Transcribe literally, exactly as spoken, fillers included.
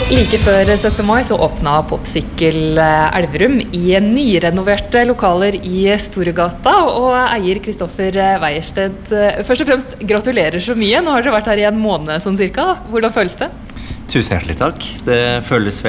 Like før syttende mai så åpna Popsykkel Elverum i nyrenoverte lokaler i Storegata, og eier Kristoffer Weiersted, først og fremst gratulerer så mye. Nå har dere vært her i en måned sånn cirka. Hvordan føles det? Tusen hjertelig takk. Det føles